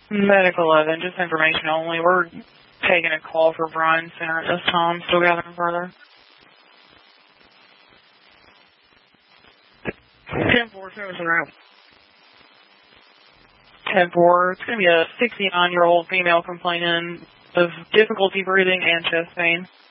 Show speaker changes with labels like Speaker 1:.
Speaker 1: Medical 11, just information only. We're taking a call for Bryan Center at this time. Still gathering further. 10-4, service en route. 10-4, it's going to be a 69-year-old female complaining of difficulty breathing and chest pain.